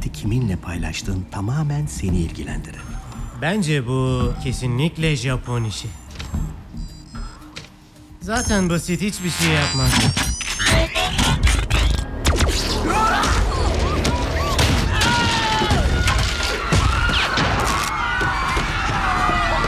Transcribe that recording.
kıyafeti kiminle paylaştığın tamamen seni ilgilendirir. Bence bu kesinlikle Japon işi. Zaten basit hiçbir şey yapmaz.